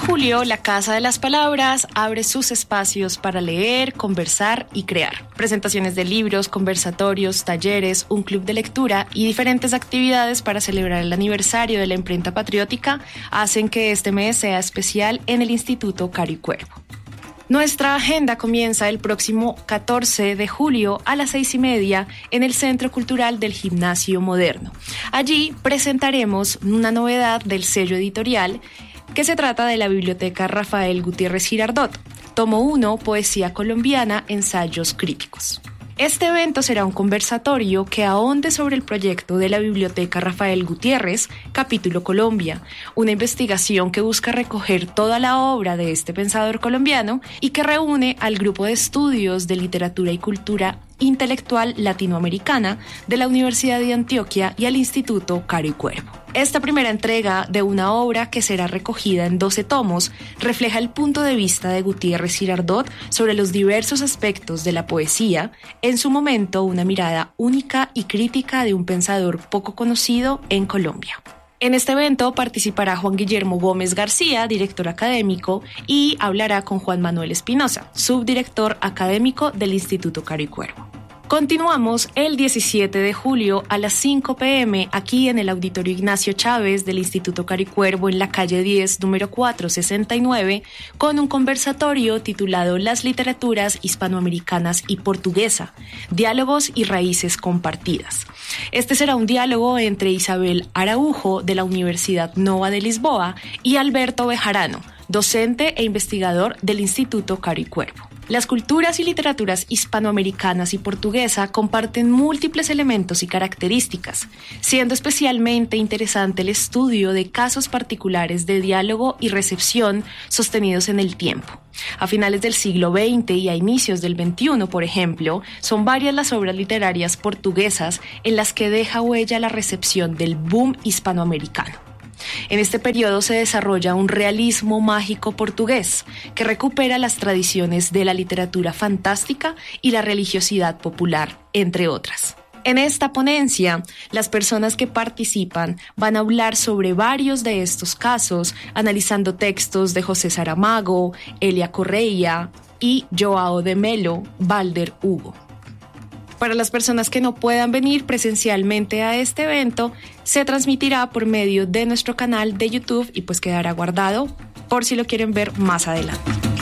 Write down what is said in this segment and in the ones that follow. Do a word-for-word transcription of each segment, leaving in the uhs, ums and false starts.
julio, la Casa de las Palabras abre sus espacios para leer, conversar y crear. Presentaciones de libros, conversatorios, talleres, un club de lectura y diferentes actividades para celebrar el aniversario de la imprenta patriótica hacen que este mes sea especial en el Instituto Caro y Cuervo. Nuestra agenda comienza el próximo catorce de julio a las seis y media en el Centro Cultural del Gimnasio Moderno. Allí presentaremos una novedad del sello editorial que se trata de la Biblioteca Rafael Gutiérrez Girardot, tomo uno, Poesía Colombiana, Ensayos Críticos. Este evento será un conversatorio que ahonde sobre el proyecto de la Biblioteca Rafael Gutiérrez, capítulo Colombia, una investigación que busca recoger toda la obra de este pensador colombiano y que reúne al grupo de estudios de literatura y cultura intelectual latinoamericana de la Universidad de Antioquia y al Instituto Caro y Cuervo. Esta primera entrega de una obra que será recogida en doce tomos refleja el punto de vista de Gutiérrez Girardot sobre los diversos aspectos de la poesía, en su momento una mirada única y crítica de un pensador poco conocido en Colombia. En este evento participará Juan Guillermo Gómez García, director académico, y hablará con Juan Manuel Espinosa, subdirector académico del Instituto Caro y Cuervo. Continuamos el diecisiete de julio a las cinco pe eme aquí en el Auditorio Ignacio Chávez del Instituto Caro y Cuervo en la calle diez, número cuatrocientos sesenta y nueve, con un conversatorio titulado Las literaturas hispanoamericanas y portuguesa, diálogos y raíces compartidas. Este será un diálogo entre Isabel Araujo de la Universidad Nova de Lisboa y Alberto Bejarano, docente e investigador del Instituto Caro y Cuervo. Las culturas y literaturas hispanoamericanas y portuguesa comparten múltiples elementos y características, siendo especialmente interesante el estudio de casos particulares de diálogo y recepción sostenidos en el tiempo. A finales del siglo veinte y a inicios del veintiuno, por ejemplo, son varias las obras literarias portuguesas en las que deja huella la recepción del boom hispanoamericano. En este periodo se desarrolla un realismo mágico portugués que recupera las tradiciones de la literatura fantástica y la religiosidad popular, entre otras. En esta ponencia, las personas que participan van a hablar sobre varios de estos casos, analizando textos de José Saramago, Elia Correia y João de Melo Valder Hugo. Para las personas que no puedan venir presencialmente a este evento, se transmitirá por medio de nuestro canal de YouTube y pues quedará guardado por si lo quieren ver más adelante.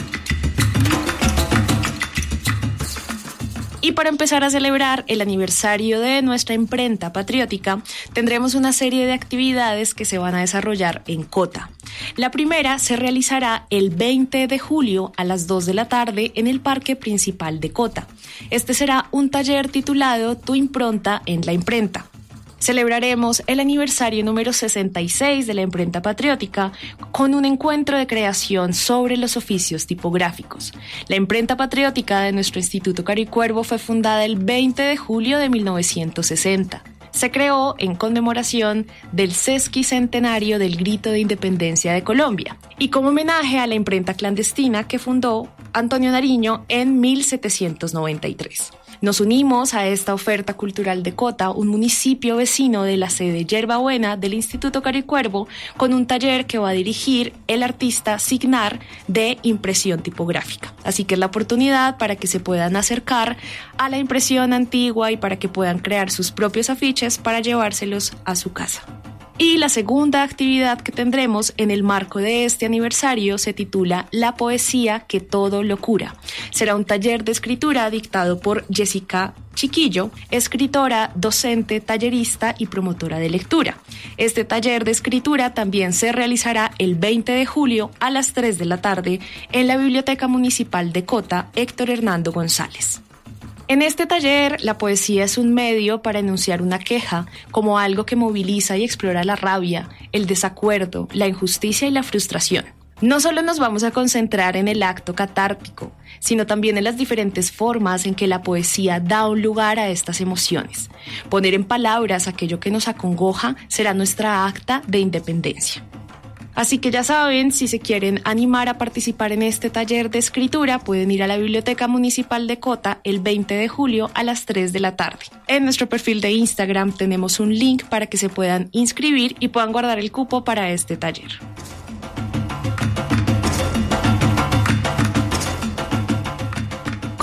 Y para empezar a celebrar el aniversario de nuestra imprenta patriótica, tendremos una serie de actividades que se van a desarrollar en Cota. La primera se realizará el veinte de julio a las dos de la tarde en el Parque Principal de Cota. Este será un taller titulado Tu impronta en la imprenta. Celebraremos el aniversario número sesenta y seis de la imprenta patriótica con un encuentro de creación sobre los oficios tipográficos. La imprenta patriótica de nuestro Instituto Caro y Cuervo fue fundada el veinte de julio de mil novecientos sesenta. Se creó en conmemoración del sesquicentenario del Grito de Independencia de Colombia y como homenaje a la imprenta clandestina que fundó Antonio Nariño en mil setecientos noventa y tres. Nos unimos a esta oferta cultural de Cota, un municipio vecino de la sede Yerbabuena del Instituto Caro y Cuervo, con un taller que va a dirigir el artista Signar de impresión tipográfica. Así que es la oportunidad para que se puedan acercar a la impresión antigua y para que puedan crear sus propios afiches para llevárselos a su casa. Y la segunda actividad que tendremos en el marco de este aniversario se titula La poesía que todo lo cura. Será un taller de escritura dictado por Jessica Chiquillo, escritora, docente, tallerista y promotora de lectura. Este taller de escritura también se realizará el veinte de julio a las tres de la tarde en la Biblioteca Municipal de Cota, Héctor Hernando González. En este taller, la poesía es un medio para enunciar una queja como algo que moviliza y explora la rabia, el desacuerdo, la injusticia y la frustración. No solo nos vamos a concentrar en el acto catártico, sino también en las diferentes formas en que la poesía da un lugar a estas emociones. Poner en palabras aquello que nos acongoja será nuestra acta de independencia. Así que ya saben, si se quieren animar a participar en este taller de escritura, pueden ir a la Biblioteca Municipal de Cota el veinte de julio a las tres de la tarde. En nuestro perfil de Instagram tenemos un link para que se puedan inscribir y puedan guardar el cupo para este taller.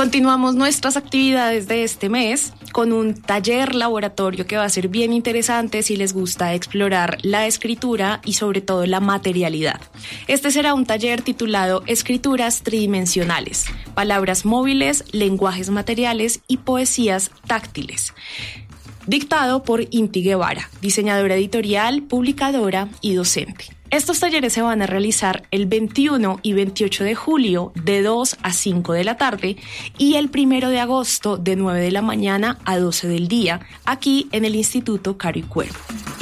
Continuamos nuestras actividades de este mes con un taller laboratorio que va a ser bien interesante si les gusta explorar la escritura y sobre todo la materialidad. Este será un taller titulado Escrituras tridimensionales, palabras móviles, lenguajes materiales y poesías táctiles, dictado por Inti Guevara, diseñadora editorial, publicadora y docente. Estos talleres se van a realizar el veintiuno y veintiocho de julio de dos a cinco de la tarde y el primero de agosto de nueve de la mañana a doce del día, aquí en el Instituto Caro y Cuervo.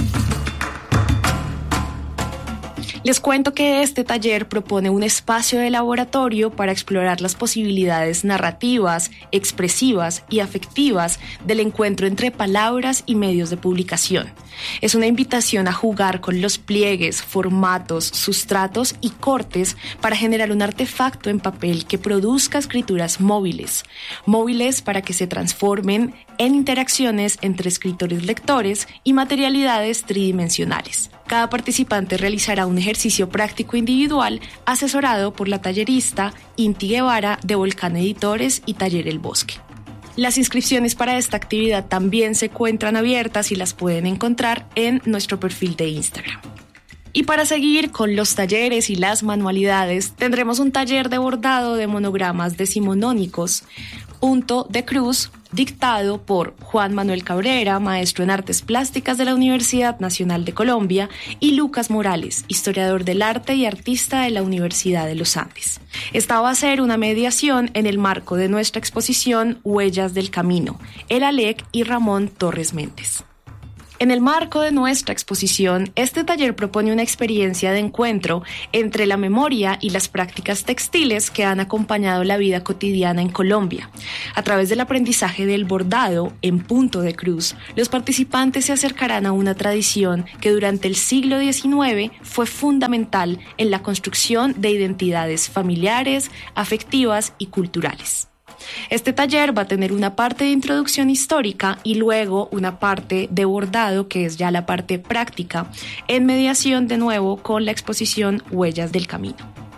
Les cuento que este taller propone un espacio de laboratorio para explorar las posibilidades narrativas, expresivas y afectivas del encuentro entre palabras y medios de publicación. Es una invitación a jugar con los pliegues, formatos, sustratos y cortes para generar un artefacto en papel que produzca escrituras móviles, móviles para que se transformen en interacciones entre escritores-lectores y materialidades tridimensionales. Cada participante realizará un ejercicio práctico individual asesorado por la tallerista Inti Guevara de Volcán Editores y Taller El Bosque. Las inscripciones para esta actividad también se encuentran abiertas y las pueden encontrar en nuestro perfil de Instagram. Y para seguir con los talleres y las manualidades, tendremos un taller de bordado de monogramas decimonónicos, punto de cruz, dictado por Juan Manuel Cabrera, maestro en Artes Plásticas de la Universidad Nacional de Colombia, y Lucas Morales, historiador del arte y artista de la Universidad de los Andes. Esta va a ser una mediación en el marco de nuestra exposición Huellas del Camino, El Alec y Ramón Torres Méndez. En el marco de nuestra exposición, este taller propone una experiencia de encuentro entre la memoria y las prácticas textiles que han acompañado la vida cotidiana en Colombia. A través del aprendizaje del bordado en punto de cruz, los participantes se acercarán a una tradición que durante el siglo diecinueve fue fundamental en la construcción de identidades familiares, afectivas y culturales. Este taller va a tener una parte de introducción histórica y luego una parte de bordado, que es ya la parte práctica, en mediación de nuevo con la exposición Huellas del Camino.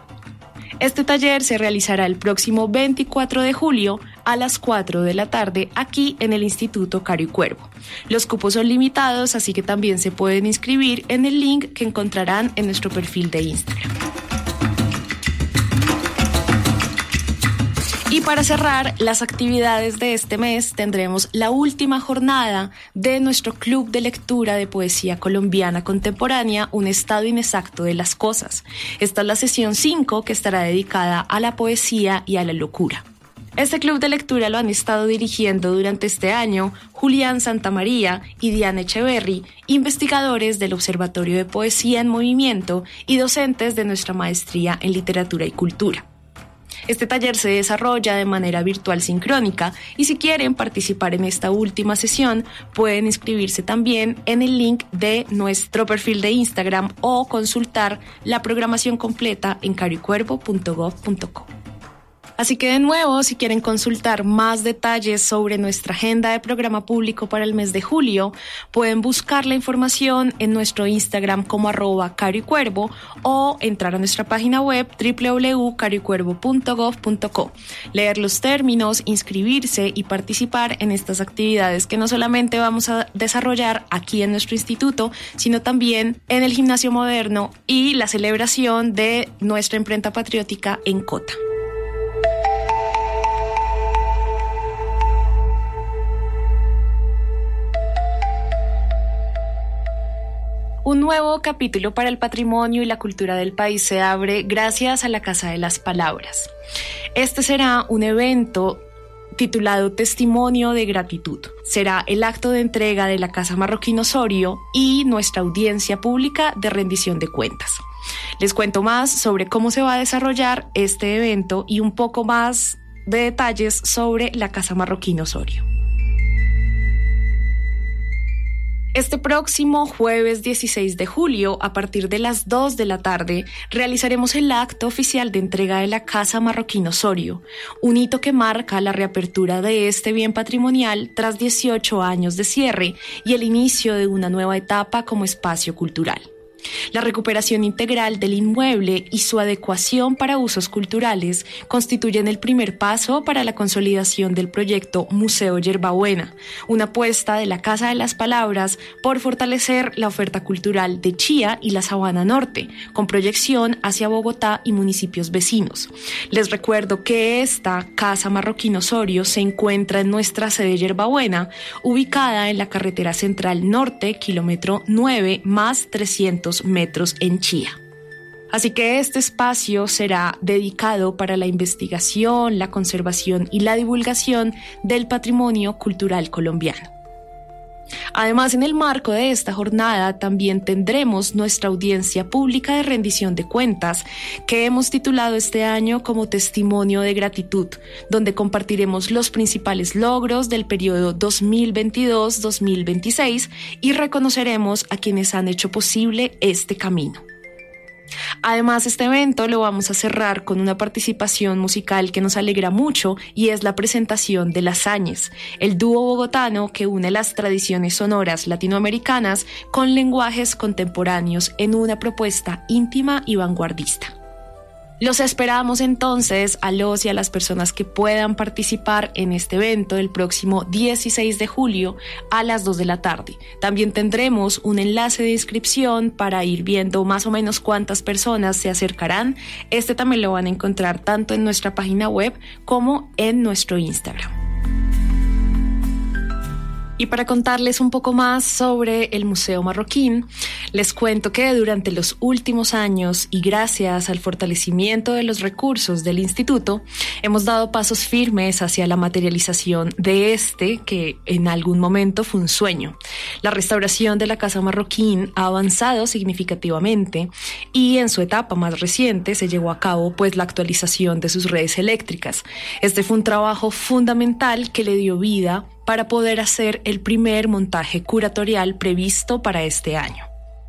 Este taller se realizará el próximo veinticuatro de julio a las cuatro de la tarde aquí en el Instituto Caro y Cuervo. Los cupos son limitados, así que también se pueden inscribir en el link que encontrarán en nuestro perfil de Instagram. Y para cerrar las actividades de este mes tendremos la última jornada de nuestro Club de Lectura de Poesía Colombiana Contemporánea, un estado inexacto de las cosas. Esta es la sesión cinco que estará dedicada a la poesía y a la locura. Este club de lectura lo han estado dirigiendo durante este año Julián Santamaría y Diana Echeverry, investigadores del Observatorio de Poesía en Movimiento y docentes de nuestra maestría en Literatura y Cultura. Este taller se desarrolla de manera virtual sincrónica y si quieren participar en esta última sesión pueden inscribirse también en el link de nuestro perfil de Instagram o consultar la programación completa en caro y cuervo punto gob punto co. Así que de nuevo, si quieren consultar más detalles sobre nuestra agenda de programa público para el mes de julio, pueden buscar la información en nuestro Instagram como arroba caro y cuervo o entrar a nuestra página web doble u doble u doble u punto caro y cuervo punto gob punto co, leer los términos, inscribirse y participar en estas actividades que no solamente vamos a desarrollar aquí en nuestro instituto, sino también en el Gimnasio Moderno y la celebración de nuestra imprenta patriótica en Cota. Un nuevo capítulo para el patrimonio y la cultura del país se abre gracias a la Casa de las Palabras. Este será un evento titulado Testimonio de Gratitud. Será el acto de entrega de la Casa Marroquín Osorio y nuestra audiencia pública de rendición de cuentas. Les cuento más sobre cómo se va a desarrollar este evento y un poco más de detalles sobre la Casa Marroquín Osorio. Este próximo jueves dieciséis de julio, a partir de las dos de la tarde, realizaremos el acto oficial de entrega de la Casa Marroquín Osorio, un hito que marca la reapertura de este bien patrimonial tras dieciocho años de cierre y el inicio de una nueva etapa como espacio cultural. La recuperación integral del inmueble y su adecuación para usos culturales constituyen el primer paso para la consolidación del proyecto Museo Yerbabuena, una apuesta de la Casa de las Palabras por fortalecer la oferta cultural de Chía y la Sabana Norte, con proyección hacia Bogotá y municipios vecinos. Les recuerdo que esta Casa Marroquín Osorio se encuentra en nuestra sede Yerbabuena, ubicada en la carretera central norte, kilómetro nueve más trescientos metros en Chía. Así que este espacio será dedicado para la investigación, la conservación y la divulgación del patrimonio cultural colombiano. Además, en el marco de esta jornada también tendremos nuestra audiencia pública de rendición de cuentas, que hemos titulado este año como Testimonio de Gratitud, donde compartiremos los principales logros del periodo dos mil veintidós a dos mil veintiséis y reconoceremos a quienes han hecho posible este camino. Además, este evento lo vamos a cerrar con una participación musical que nos alegra mucho y es la presentación de Las Áñez, el dúo bogotano que une las tradiciones sonoras latinoamericanas con lenguajes contemporáneos en una propuesta íntima y vanguardista. Los esperamos entonces a los y a las personas que puedan participar en este evento el próximo dieciséis de julio a las dos de la tarde. También tendremos un enlace de inscripción para ir viendo más o menos cuántas personas se acercarán. Este también lo van a encontrar tanto en nuestra página web como en nuestro Instagram. Y para contarles un poco más sobre el Museo Marroquín, les cuento que durante los últimos años y gracias al fortalecimiento de los recursos del instituto, hemos dado pasos firmes hacia la materialización de este que en algún momento fue un sueño. La restauración de la Casa Marroquín ha avanzado significativamente y en su etapa más reciente se llevó a cabo pues la actualización de sus redes eléctricas. Este fue un trabajo fundamental que le dio vida para poder hacer el primer montaje curatorial previsto para este año.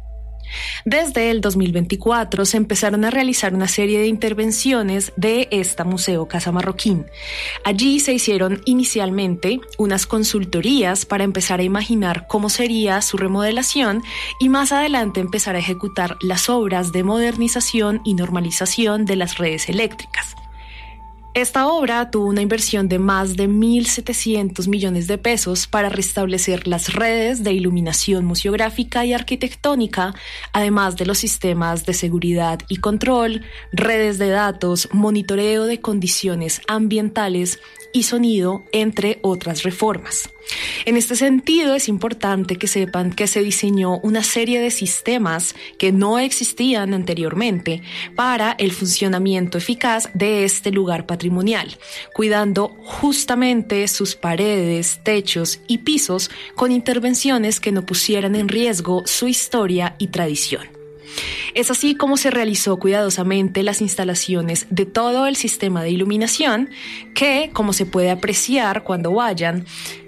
Desde el dos mil veinticuatro se empezaron a realizar una serie de intervenciones de esta Museo Casa Marroquín. Allí se hicieron inicialmente unas consultorías para empezar a imaginar cómo sería su remodelación y más adelante empezar a ejecutar las obras de modernización y normalización de las redes eléctricas. Esta obra tuvo una inversión de más de mil setecientos millones de pesos para restablecer las redes de iluminación museográfica y arquitectónica, además de los sistemas de seguridad y control, redes de datos, monitoreo de condiciones ambientales y sonido, entre otras reformas. En este sentido, es importante que sepan que se diseñó una serie de sistemas que no existían anteriormente para el funcionamiento eficaz de este lugar patrimonial, cuidando justamente sus paredes, techos y pisos con intervenciones que no pusieran en riesgo su historia y tradición. Es así como se realizó cuidadosamente las instalaciones de todo el sistema de iluminación que, como se puede apreciar cuando vayan,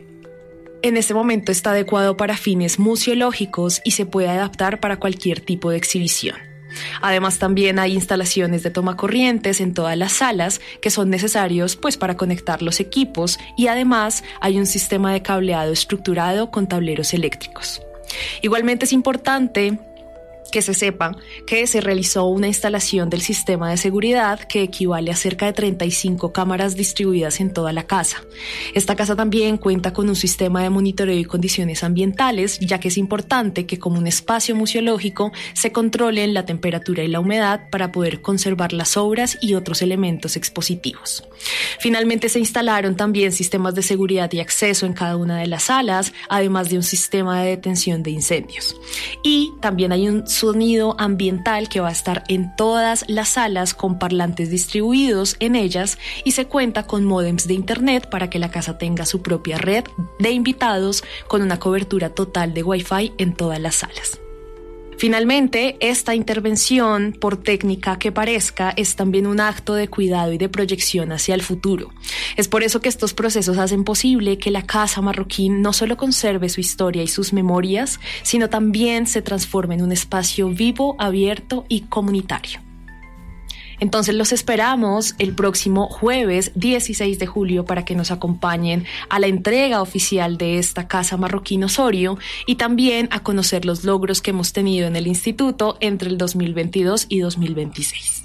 en este momento está adecuado para fines museológicos y se puede adaptar para cualquier tipo de exhibición. Además, también hay instalaciones de tomacorrientes en todas las salas que son necesarios pues, para conectar los equipos y además hay un sistema de cableado estructurado con tableros eléctricos. Igualmente es importante que se sepa que se realizó una instalación del sistema de seguridad que equivale a cerca de treinta y cinco cámaras distribuidas en toda la casa. Esta casa también cuenta con un sistema de monitoreo y condiciones ambientales, ya que es importante que como un espacio museológico se controlen la temperatura y la humedad para poder conservar las obras y otros elementos expositivos. Finalmente se instalaron también sistemas de seguridad y acceso en cada una de las salas, además de un sistema de detención de incendios. Y también hay un sonido ambiental que va a estar en todas las salas con parlantes distribuidos en ellas y se cuenta con módems de internet para que la casa tenga su propia red de invitados con una cobertura total de Wi-Fi en todas las salas. Finalmente, esta intervención, por técnica que parezca, es también un acto de cuidado y de proyección hacia el futuro. Es por eso que estos procesos hacen posible que la Casa Marroquín no solo conserve su historia y sus memorias, sino también se transforme en un espacio vivo, abierto y comunitario. Entonces los esperamos el próximo jueves dieciséis de julio para que nos acompañen a la entrega oficial de esta Casa Marroquín Osorio y también a conocer los logros que hemos tenido en el instituto entre el dos mil veintidós y dos mil veintiséis.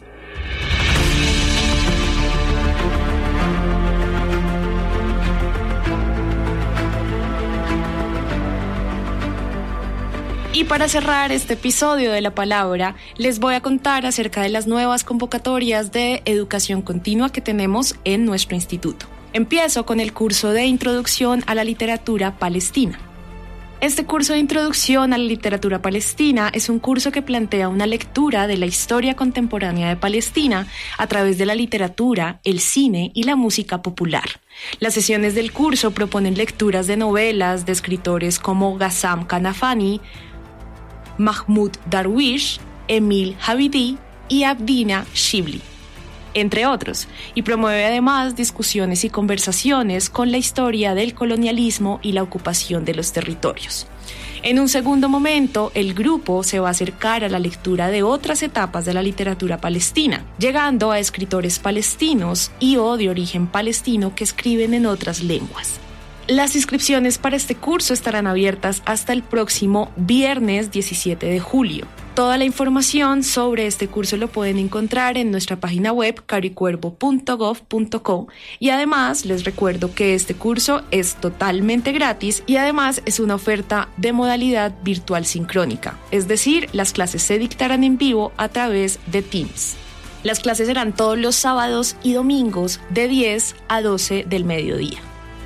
Y para cerrar este episodio de La Palabra, les voy a contar acerca de las nuevas convocatorias de educación continua que tenemos en nuestro instituto. Empiezo con el curso de Introducción a la Literatura Palestina. Este curso de Introducción a la Literatura Palestina es un curso que plantea una lectura de la historia contemporánea de Palestina a través de la literatura, el cine y la música popular. Las sesiones del curso proponen lecturas de novelas de escritores como Ghassam Kanafani, Mahmoud Darwish, Emil Habidi y Abdina Shibli, entre otros, y promueve además discusiones y conversaciones con la historia del colonialismo y la ocupación de los territorios. En un segundo momento, el grupo se va a acercar a la lectura de otras etapas de la literatura palestina, llegando a escritores palestinos y o de origen palestino que escriben en otras lenguas. Las inscripciones para este curso estarán abiertas hasta el próximo viernes diecisiete de julio. Toda la información sobre este curso lo pueden encontrar en nuestra página web caricuervo punto gov punto co y además les recuerdo que este curso es totalmente gratis y además es una oferta de modalidad virtual sincrónica, es decir, las clases se dictarán en vivo a través de Teams. Las clases serán todos los sábados y domingos de diez a doce del mediodía.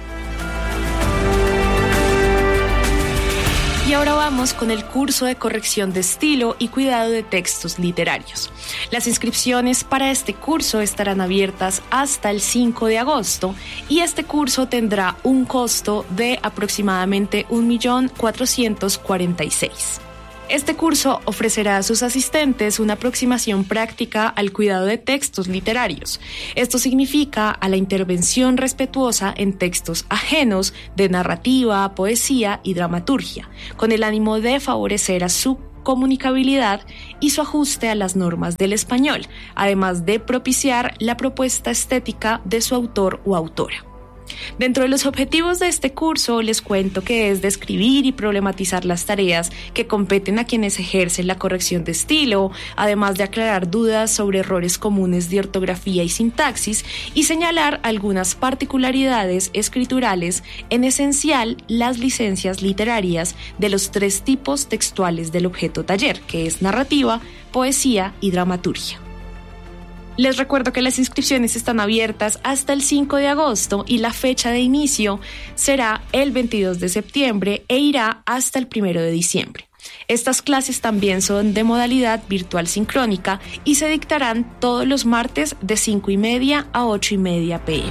Y ahora vamos con el curso de corrección de estilo y cuidado de textos literarios. Las inscripciones para este curso estarán abiertas hasta el cinco de agosto y este curso tendrá un costo de aproximadamente un millón cuatrocientos cuarenta y seis mil. Este curso ofrecerá a sus asistentes una aproximación práctica al cuidado de textos literarios. Esto significa a la intervención respetuosa en textos ajenos de narrativa, poesía y dramaturgia, con el ánimo de favorecer a su comunicabilidad y su ajuste a las normas del español, además de propiciar la propuesta estética de su autor o autora. Dentro de los objetivos de este curso les cuento que es describir y problematizar las tareas que competen a quienes ejercen la corrección de estilo, además de aclarar dudas sobre errores comunes de ortografía y sintaxis y señalar algunas particularidades escriturales, en esencial las licencias literarias de los tres tipos textuales del objeto taller, que es narrativa, poesía y dramaturgia. Les recuerdo que las inscripciones están abiertas hasta el cinco de agosto y la fecha de inicio será el veintidós de septiembre e irá hasta el primero de diciembre. Estas clases también son de modalidad virtual sincrónica y se dictarán todos los martes de cinco y media a ocho y media pm.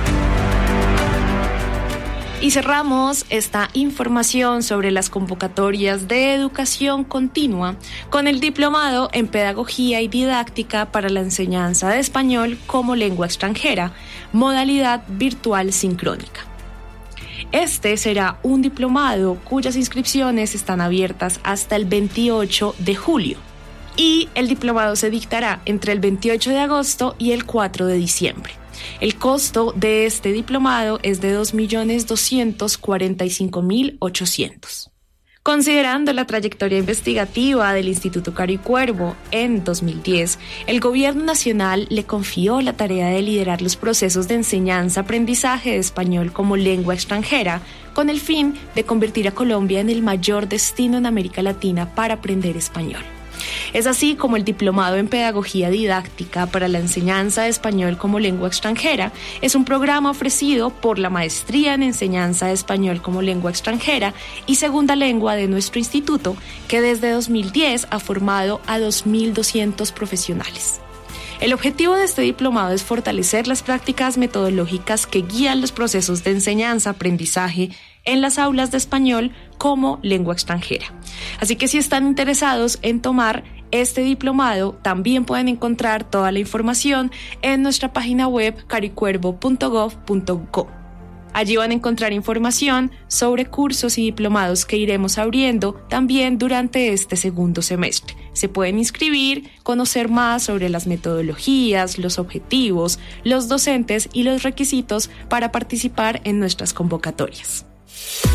Y cerramos esta información sobre las convocatorias de educación continua con el diplomado en Pedagogía y Didáctica para la enseñanza de español como lengua extranjera, modalidad virtual sincrónica. Este será un diplomado cuyas inscripciones están abiertas hasta el veintiocho de julio y el diplomado se dictará entre el veintiocho de agosto y el cuatro de diciembre. El costo de este diplomado es de dos millones doscientos cuarenta y cinco mil ochocientos. Considerando la trayectoria investigativa del Instituto Caricuervo en dos mil diez, el Gobierno Nacional le confió la tarea de liderar los procesos de enseñanza-aprendizaje de español como lengua extranjera, con el fin de convertir a Colombia en el mayor destino en América Latina para aprender español. Es así como el Diplomado en Pedagogía Didáctica para la enseñanza de español como lengua extranjera es un programa ofrecido por la Maestría en Enseñanza de Español como Lengua Extranjera y Segunda Lengua de nuestro instituto, que desde dos mil diez ha formado a dos mil doscientos profesionales. El objetivo de este diplomado es fortalecer las prácticas metodológicas que guían los procesos de enseñanza-aprendizaje en las aulas de español como lengua extranjera. Así que si están interesados en tomar este diplomado, también pueden encontrar toda la información en nuestra página web caricuervo punto gov punto co. Allí van a encontrar información sobre cursos y diplomados que iremos abriendo también durante este segundo semestre. Se pueden inscribir, conocer más sobre las metodologías, los objetivos, los docentes y los requisitos para participar en nuestras convocatorias.